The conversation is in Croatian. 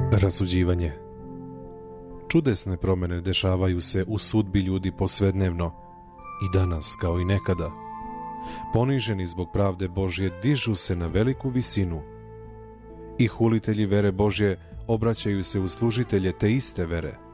Rasuđivanje. Čudesne promjene dešavaju se u sudbi ljudi posvednevno i danas kao i nekada. Poniženi zbog pravde Božje dižu se na veliku visinu i hulitelji vere Božje obraćaju se u služitelje te iste vere.